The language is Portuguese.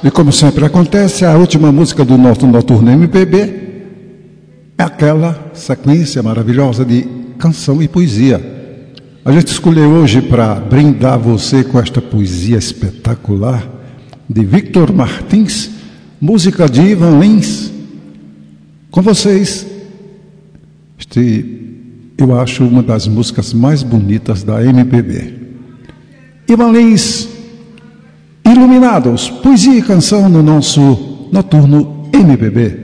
E como sempre acontece, a última música do nosso Noturno MPB é aquela sequência maravilhosa de canção e poesia. A gente escolheu hoje para brindar você com esta poesia espetacular de Victor Martins, música de Ivan Lins. Com vocês, eu acho uma das músicas mais bonitas da MPB. Ivan Lins, Iluminados, poesia e canção no nosso Noturno MPB.